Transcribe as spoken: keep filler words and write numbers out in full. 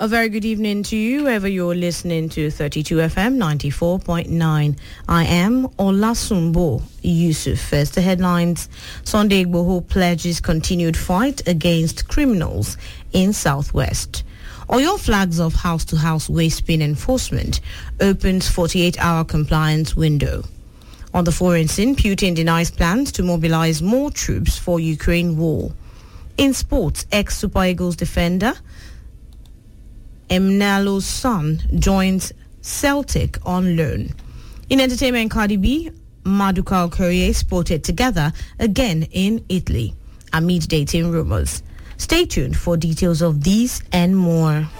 A very good evening to you, wherever you're listening to thirty-two F M ninety-four point nine. I am Olasumbo Yusuf. First, the headlines. Sunday Igboho pledges continued fight against criminals in Southwest. Oyo flags of house-to-house waste bin enforcement opens forty-eight hour compliance window. On the foreign scene, Putin denies plans to mobilize more troops for Ukraine war. In sports, ex-Super Eagles defender Emnalo's son joins Celtic on loan. In entertainment, Cardi B, Maduka Okoye spotted together again in Italy amid dating rumors. Stay tuned for details of these and more.